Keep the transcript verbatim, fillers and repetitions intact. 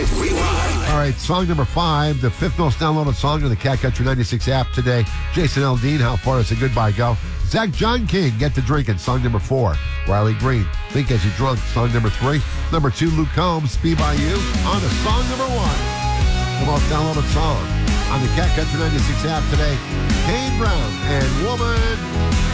Rewind. All right, song number five, the fifth most downloaded song on the Cat Country ninety-six app today. Jason Aldean, How Far Does a Goodbye Go? Zach John King, Get to Drinking, song number four. Riley Green, Think As You Drunk, song number three. Number two, Luke Combs, Be By You, on to song number one. The most downloaded song on the Cat Country ninety-six app today. Kane Brown and Woman.